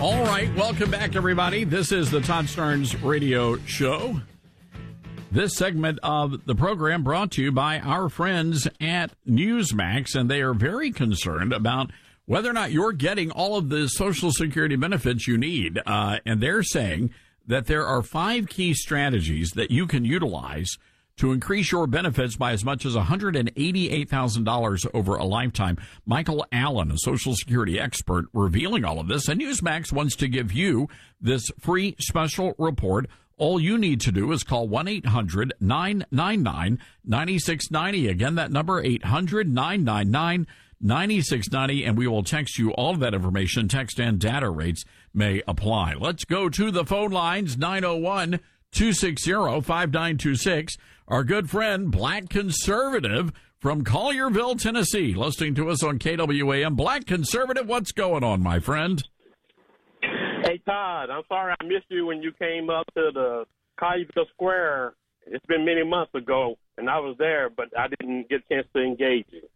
All right, welcome back, everybody. This is the Todd Starnes Radio Show. This segment of the program brought to you by our friends at Newsmax, and they are very concerned about whether or not you're getting all of the Social Security benefits you need. And they're saying that there are 5 key strategies that you can utilize to increase your benefits by as much as $188,000 over a lifetime. Michael Allen, a Social Security expert, revealing all of this. And Newsmax wants to give you this free special report. All you need to do is call 1-800-999-9690. Again, that number, 800-999-9690, and we will text you all of that information. Text and data rates may apply. Let's go to the phone lines, 901-260-5926. Our good friend, Black Conservative from Collierville, Tennessee, listening to us on KWAM. Black Conservative, what's going on, my friend? Hey, Todd, I'm sorry I missed you when you came up to the Collierville Square. It's been many months ago, and I was there, but I didn't get a chance to engage you.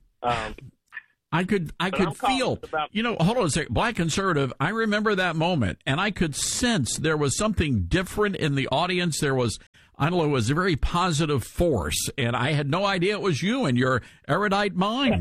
I could feel, hold on a second. Black Conservative, I remember that moment, and I could sense there was something different in the audience. There was, I don't know, it was a very positive force, and I had no idea it was you and your erudite mind.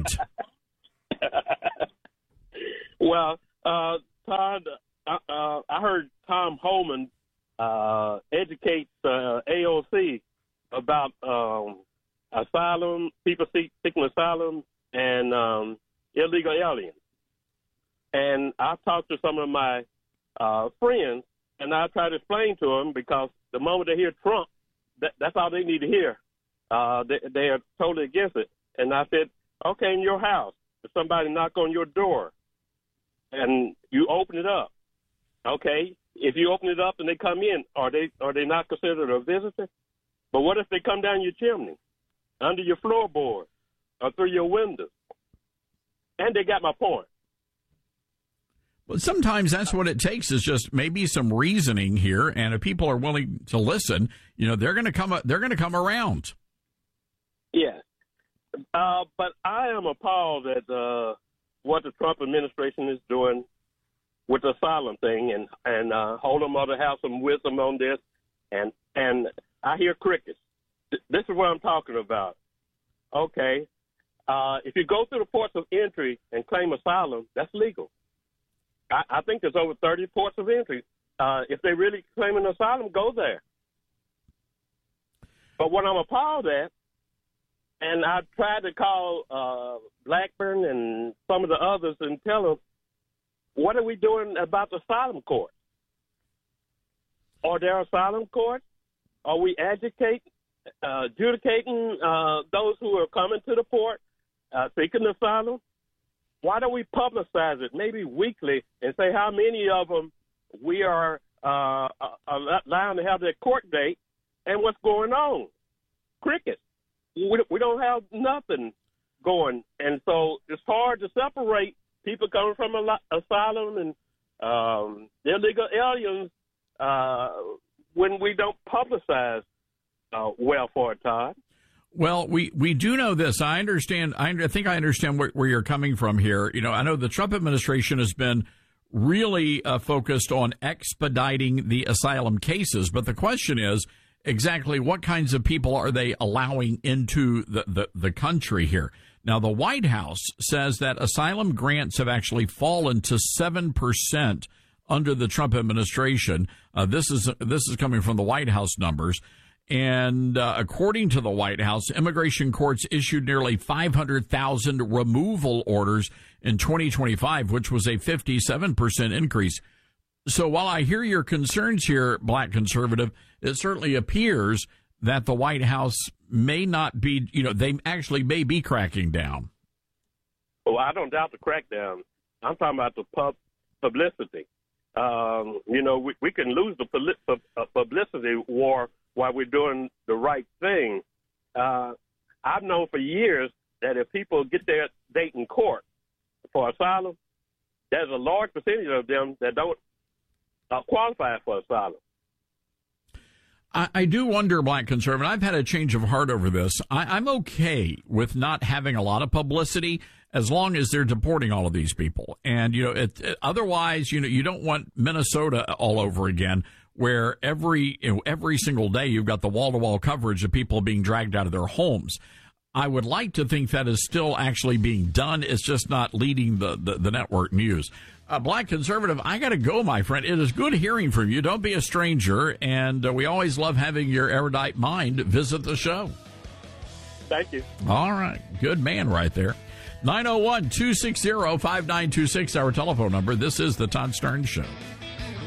Well, Todd, I heard Tom Homan educate AOC about asylum, people seeking asylum, and illegal aliens. And I've talked to some of my friends, and I try to explain to them, because the moment they hear Trump, that's all they need to hear. They are totally against it. And I said, okay, in your house, if somebody knock on your door and you open it up, okay, if you open it up and they come in, are they not considered a visitor? But what if they come down your chimney, under your floorboard, or through your window? And they got my point. Well, sometimes that's what it takes, is just maybe some reasoning here, and if people are willing to listen, they're going to come around. Yes. But I am appalled at what the Trump administration is doing with the asylum thing, and Holder Mother have some wisdom on this, and I hear crickets. This is what I'm talking about. Okay. If you go through the ports of entry and claim asylum, that's legal. I think there's over 30 ports of entry. If they really claim an asylum, go there. But what I'm appalled at, and I tried to call Blackburn and some of the others and tell them, what are we doing about the asylum court? Are there asylum courts? Are we adjudicating those who are coming to the port, seeking asylum? Why don't we publicize it, maybe weekly, and say how many of them we are allowing to have their court date and what's going on? Crickets. We don't have nothing going. And so it's hard to separate people coming from asylum and illegal aliens when we don't publicize well for it, Todd. Well, we do know this. I understand. I think I understand where you're coming from here. I know the Trump administration has been really focused on expediting the asylum cases. But the question is exactly what kinds of people are they allowing into the country here? Now, the White House says that asylum grants have actually fallen to 7% under the Trump administration. This is coming from the White House numbers. And according to the White House, immigration courts issued nearly 500,000 removal orders in 2025, which was a 57% increase. So while I hear your concerns here, Black Conservative, it certainly appears that the White House may not be, they actually may be cracking down. Well, I don't doubt the crackdown. I'm talking about the publicity. We can lose the publicity war while we're doing the right thing. I've known for years that if people get their date in court for asylum, there's a large percentage of them that don't qualify for asylum. I do wonder, Black Conservative, I've had a change of heart over this. I'm okay with not having a lot of publicity as long as they're deporting all of these people. And, otherwise, you don't want Minnesota all over again, where every single day you've got the wall-to-wall coverage of people being dragged out of their homes. I would like to think that is still actually being done. It's just not leading the network news. Black Conservative, I got to go, my friend. It is good hearing from you. Don't be a stranger. And we always love having your erudite mind visit the show. Thank you. All right. Good man right there. 901-260-5926, our telephone number. This is the Todd Starnes Show.